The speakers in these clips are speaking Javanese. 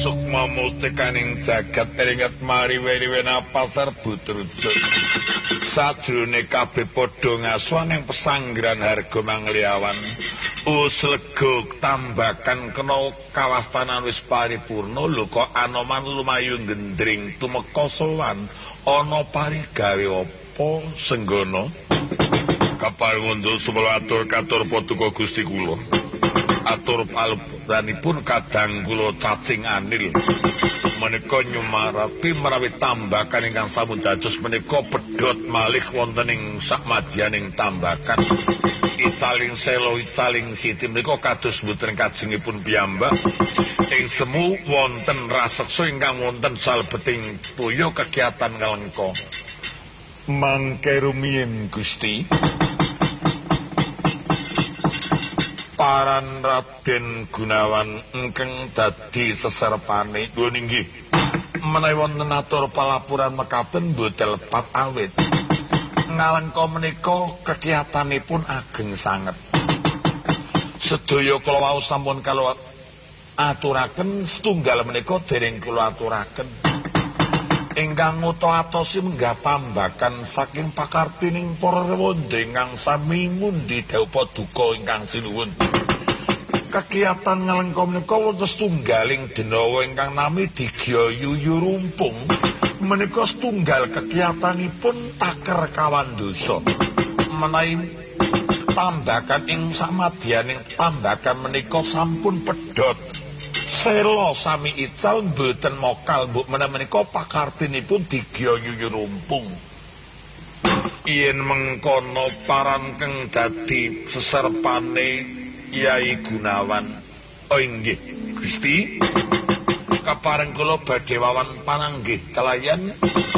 sukma mustikaning jagat ringet mari weri-wena pasar Butrujo. Sajrone kabeh padha ngasuhan ing pesanggrahan harga mangliawan. Uslega tambakan kena kawastanan wis paripurna lho kok Anoman lumayu gendring tumeka sowan ana parigawe apa Senggana? Kaparinganda sumela atur katur paduka Gusti kula. Atur palebranipun kadang kula cacing anil menika nyumarapi menawi tambakan ingkang sampun dados menika pedhot malih wonten ing sakmadyaning tambakan icaling selo icaling siti menika kados mboten kajengipun piyambak ing semu wonten raseksa ingkang wonten salebeting toya kegiatan kalengka mangke rumiyin Gusti. Paran Raden Gunawan engkeng dadi seserepane nuwun inggih menawi wonten atur palapuran mekaten mboten lepat awit ngalengka menika kegiatanipun ageng sanget sedaya kula wau sampun kala aturaken setunggal menika dereng kula aturaken ingkang nguto-atosi menggah tambakan saking pakartining para rewanda ingkang sami ngundi dawuh paduka ingkang sinuwun. Kegiatan ngalengka menika wonten setunggaling denawa ingkang nami Digyayuyu Rumpung. Menika setunggal kegiatanipun taker kawandosa. Menawi tambakan ing samadyaning tambakan menika sampun pedhot. Selo sami ical mboten mokal mbok menika pakartinipun Digyayuyu Rumpung. Yen mengkono paran keng dadi seserpane Yai Gunawan. Oh inggih Gusti. Kapareng kula badhe wawan pananggih kalayan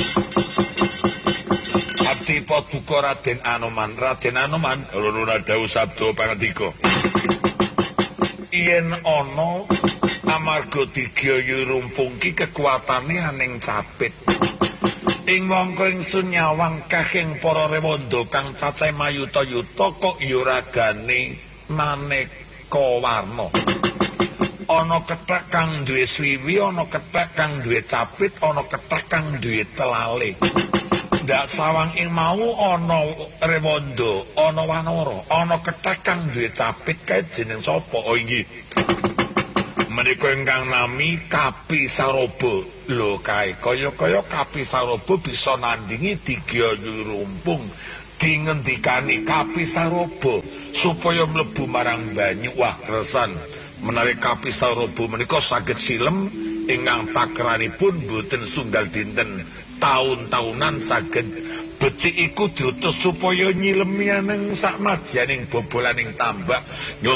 Ati paduka Raden Anoman. Raden Anoman kula dawuh sabda pangandika. Yen ana amarga Digyayuyu Rumpung ki kekuatane aning capit. Ing mangka ingsun nyawang kahing para rewanda kang cacah mayuta-yuta kok ya ragane maneka warna. Ana kethek kang duwe swiwi, ana kethek kang duwe capit, ana kethek kang duwe telale. Ndak sawang ing mau ana rewanda, ana wanara, ana kethek kang duwe capit kae jeneng sapa? Oh inggih. Menika ingkang nami Kapi Saroba. Lho kae kaya-kaya Kapi Saroba bisa nandingi Digyayuyu Rumpung. Dingendikani Kapi Saroba supaya mlebu marang banyu. Wah resan. Menawi Kapi Saroba menika saged silem ingkang takeranipun boten setunggal dinten, taun-taunan saged becik iku diutus supaya nyilemi nang sakmadyaning bobolaning tambak.